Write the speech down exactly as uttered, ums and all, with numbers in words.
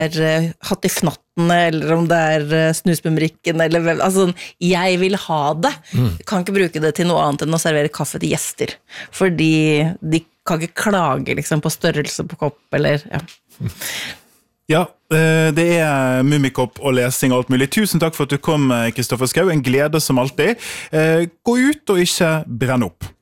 er hatt i fnattene, eller om det er snusbumrikken, eller hvem, altså, jeg vil ha det. Mm. Jeg kan ikke bruke det til noe annet enn å servere kaffe til gjester, fordi de kan ikke klage liksom, på størrelse på kopp, eller, ja. Ja, det er Mummikopp og lesing og alt mulig. Tusen takk for at du kom, Kristoffer Schau. En glede som alltid. Gå ut og ikke brenn opp.